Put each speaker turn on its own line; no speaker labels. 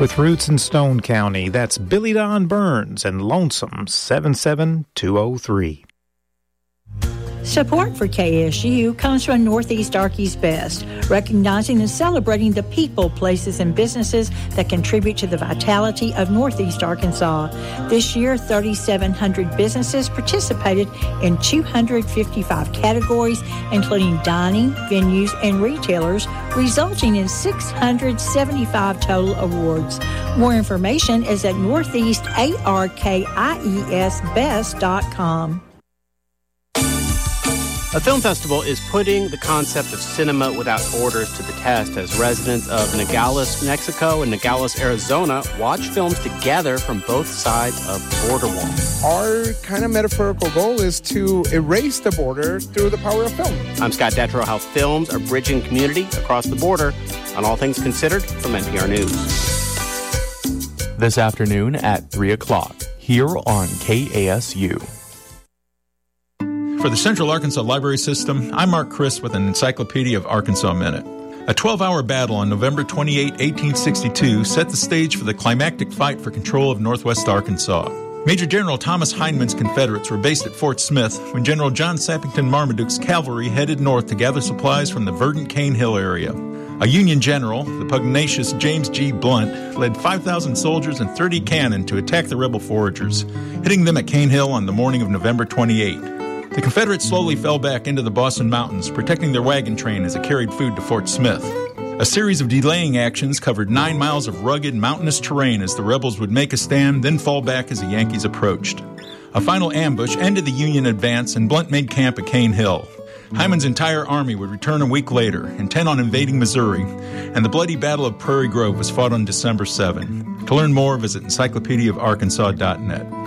With roots in Stone County, that's Billy Don Burns and Lonesome 77203.
Support for KSU comes from Northeast Arkansas Best, recognizing and celebrating the people, places, and businesses that contribute to the vitality of Northeast Arkansas. This year, 3,700 businesses participated in 255 categories, including dining, venues, and retailers, resulting in 675 total awards. More information is at northeastarkiesbest.com.
A film festival is putting the concept of cinema without borders to the test as residents of Nogales, Mexico and Nogales, Arizona watch films together from both sides of the border wall.
Our kind of metaphorical goal is to erase the border through the power of film.
I'm Scott Detrow. How films are bridging community across the border on All Things Considered from NPR News.
This afternoon at 3 o'clock here on KASU.
For the Central Arkansas Library System, I'm Mark Chris with an Encyclopedia of Arkansas Minute. A 12-hour battle on November 28, 1862 set the stage for the climactic fight for control of northwest Arkansas. Major General Thomas Hindman's Confederates were based at Fort Smith when General John Sappington Marmaduke's cavalry headed north to gather supplies from the verdant Cane Hill area. A Union general, the pugnacious James G. Blunt, led 5,000 soldiers and 30 cannon to attack the rebel foragers, hitting them at Cane Hill on the morning of November 28. The Confederates slowly fell back into the Boston Mountains, protecting their wagon train as it carried food to Fort Smith. A series of delaying actions covered 9 miles of rugged, mountainous terrain as the rebels would make a stand, then fall back as the Yankees approached. A final ambush ended the Union advance, and Blunt made camp at Cane Hill. Hyman's entire army would return a week later, intent on invading Missouri, and the bloody Battle of Prairie Grove was fought on December 7. To learn more, visit encyclopediaofarkansas.net.